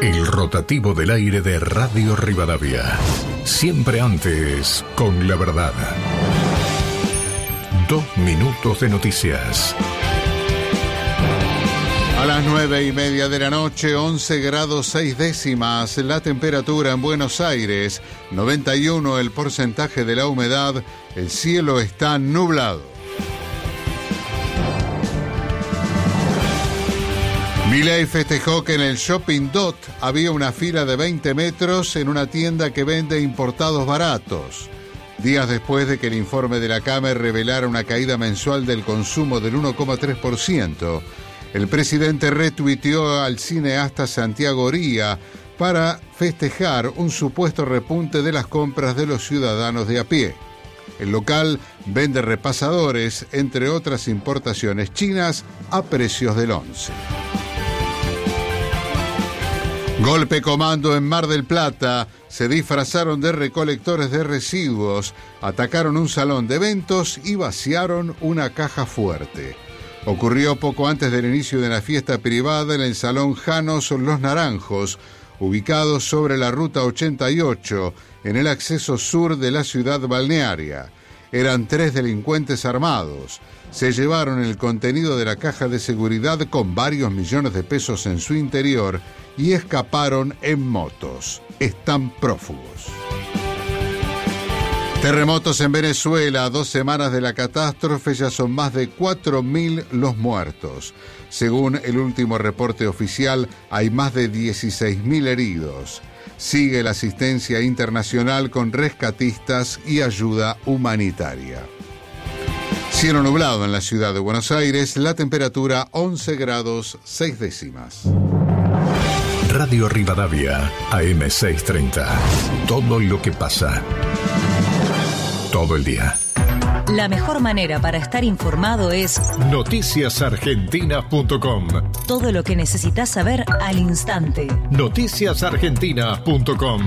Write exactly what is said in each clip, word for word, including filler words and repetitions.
El rotativo del aire de Radio Rivadavia. Siempre antes, con la verdad. Dos minutos de noticias. A las nueve y media de la noche, once grados seis décimas, la temperatura en Buenos Aires, noventa y uno el porcentaje de la humedad, el cielo está nublado. Milei festejó que en el Shopping Dot había una fila de veinte metros en una tienda que vende importados baratos. Días después de que el informe de la Cámara revelara una caída mensual del consumo del uno coma tres por ciento, el presidente retuiteó al cineasta Santiago Oría para festejar un supuesto repunte de las compras de los ciudadanos de a pie. El local vende repasadores, entre otras importaciones chinas, a precios del once. Golpe comando en Mar del Plata. Se disfrazaron de recolectores de residuos, atacaron un salón de eventos y vaciaron una caja fuerte. Ocurrió poco antes del inicio de la fiesta privada en el Salón Janos Los Naranjos, ubicado sobre la Ruta ochenta y ocho, en el acceso sur de la ciudad balnearia. Eran tres delincuentes armados. Se llevaron el contenido de la caja de seguridad con varios millones de pesos en su interior y escaparon en motos. Están prófugos. Terremotos en Venezuela. Dos semanas de la catástrofe, ya son más de cuatro mil los muertos. Según el último reporte oficial, hay más de dieciséis mil heridos. Sigue la asistencia internacional con rescatistas y ayuda humanitaria. Cielo nublado en la ciudad de Buenos Aires, la temperatura once grados seis décimas. Radio Rivadavia, A M seiscientos treinta. Todo lo que pasa. Todo el día. La mejor manera para estar informado es noticias argentinas punto com. Todo lo que necesitas saber al instante. noticias argentinas punto com.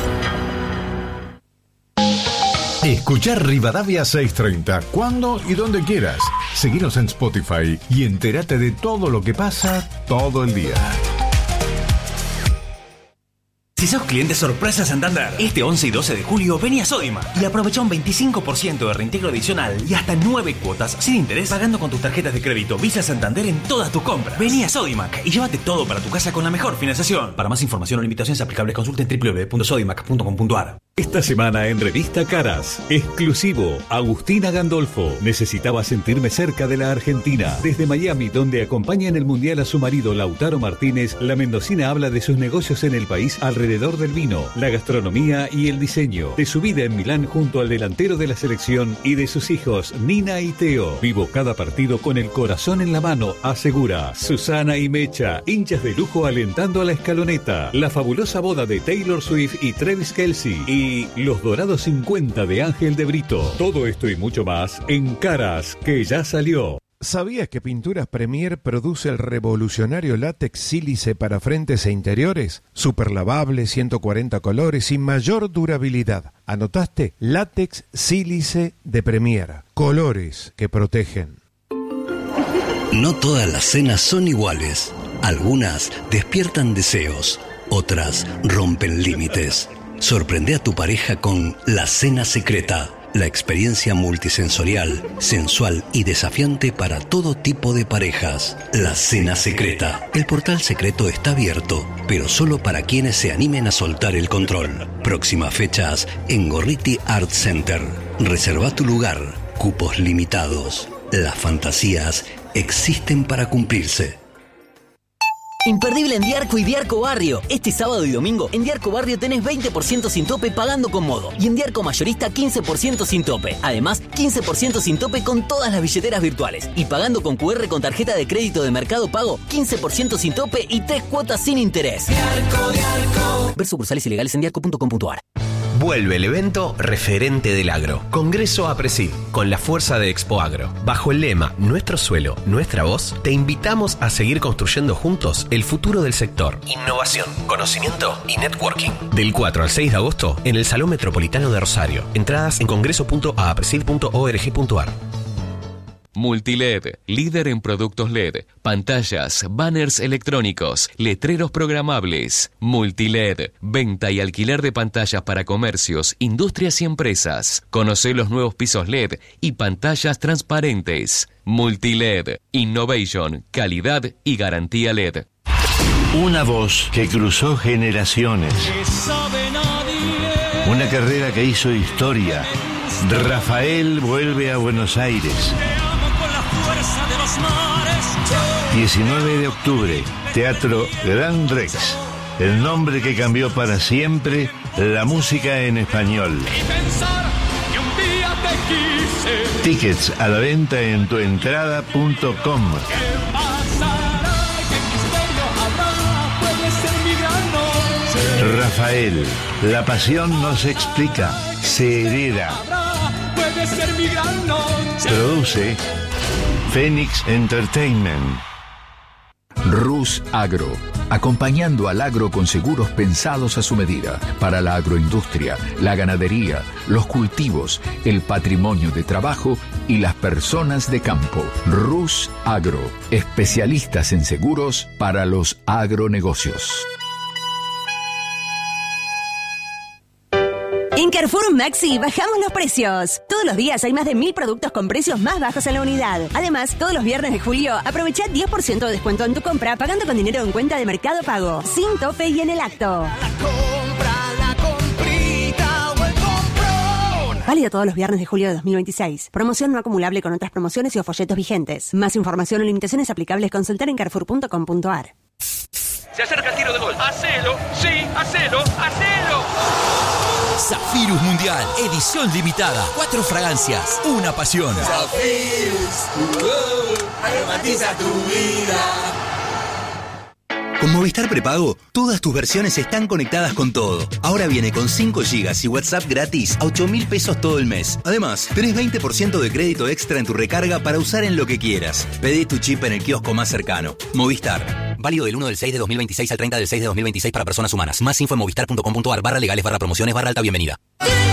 Escuchar Rivadavia seiscientos treinta cuando y donde quieras. Seguinos en Spotify y entérate de todo lo que pasa todo el día. Si sos cliente sorpresa Santander, este once y doce de julio vení a Sodimac y aprovecha un veinticinco por ciento de reintegro adicional y hasta nueve cuotas sin interés pagando con tus tarjetas de crédito Visa Santander en todas tus compras. Vení a Sodimac y llévate todo para tu casa con la mejor financiación. Para más información o limitaciones aplicables consulta en doble u doble u doble u punto sodimac punto com punto a r. Esta semana en Revista Caras, exclusivo, Agustina Gandolfo. Necesitaba sentirme cerca de la Argentina. Desde Miami, donde acompaña en el Mundial a su marido Lautaro Martínez, la mendocina habla de sus negocios en el país alrededor del vino, la gastronomía y el diseño, de su vida en Milán junto al delantero de la selección y de sus hijos Nina y Teo. Vivo cada partido con el corazón en la mano, asegura Susana y Mecha, hinchas de lujo alentando a la escaloneta, la fabulosa boda de Taylor Swift y Travis Kelce y los dorados cincuenta de Ángel de Brito. Todo esto y mucho más en Caras, que ya salió. ¿Sabías que Pinturas Premier produce el revolucionario látex sílice para frentes e interiores? Super lavable, ciento cuarenta colores y mayor durabilidad. ¿Anotaste? Látex sílice de Premier. Colores que protegen. No todas las cenas son iguales. Algunas despiertan deseos, otras rompen límites. Sorprende a tu pareja con La Cena Secreta. La experiencia multisensorial, sensual y desafiante para todo tipo de parejas. La Cena Secreta. El portal secreto está abierto, pero solo para quienes se animen a soltar el control. Próximas fechas en Gorriti Art Center. Reserva tu lugar. Cupos limitados. Las fantasías existen para cumplirse. Imperdible en Diarco y Diarco Barrio. Este sábado y domingo en Diarco Barrio tenés veinte por ciento sin tope pagando con modo. Y en Diarco Mayorista quince por ciento sin tope. Además, quince por ciento sin tope con todas las billeteras virtuales. Y pagando con cu erre con tarjeta de crédito de Mercado Pago, quince por ciento sin tope y tres cuotas sin interés. Diarco, Diarco. Ver sucursales ilegales en diarco punto com punto a r. Vuelve el evento referente del agro. Congreso APRESID, con la fuerza de Expo Agro. Bajo el lema Nuestro suelo, nuestra voz, te invitamos a seguir construyendo juntos el futuro del sector. Innovación, conocimiento y networking. Del cuatro al seis de agosto en el Salón Metropolitano de Rosario. Entradas en congreso punto apresid punto org punto a r. Multiled, líder en productos L E D, pantallas, banners electrónicos, letreros programables. Multiled, venta y alquiler de pantallas para comercios, industrias y empresas. Conoce los nuevos pisos L E D y pantallas transparentes. Multiled, innovation, calidad y garantía L E D. Una voz que cruzó generaciones. Una carrera que hizo historia. Rafael vuelve a Buenos Aires. diecinueve de octubre, Teatro Gran Rex. El nombre que cambió para siempre la música en español. Tickets a la venta en tuentrada punto com. Rafael, la pasión no se explica, se hereda. Produce Phoenix Entertainment. Rus Agro, acompañando al agro con seguros pensados a su medida, para la agroindustria, la ganadería, los cultivos, el patrimonio de trabajo y las personas de campo. Rus Agro, especialistas en seguros para los agronegocios. En Carrefour Maxi bajamos los precios. Todos los días hay más de mil productos con precios más bajos en la unidad. Además, todos los viernes de julio aprovecha diez por ciento de descuento en tu compra pagando con dinero en cuenta de Mercado Pago, sin tope y en el acto. La compra, la comprita o el comprón. Válido todos los viernes de julio de dos mil veintiséis. Promoción no acumulable con otras promociones y o folletos vigentes. Más información o limitaciones aplicables consultar en carrefour punto com punto a r. Se acerca el tiro de gol. ¡Hacelo! ¡Sí! ¡Hacelo! ¡Hacelo! Zafirus Mundial, edición limitada. Cuatro fragancias, una pasión. Zafirus, uh, aromatiza tu vida. Con Movistar Prepago, todas tus versiones están conectadas con todo. Ahora viene con cinco gigas y WhatsApp gratis a ocho mil pesos todo el mes. Además, tenés veinte por ciento de crédito extra en tu recarga para usar en lo que quieras. Pedí tu chip en el kiosco más cercano. Movistar. Válido del uno del seis de dos mil veintiséis al treinta del seis de dos mil veintiséis para personas humanas. Más info en movistar punto com punto a r barra legales barra promociones barra alta bienvenida.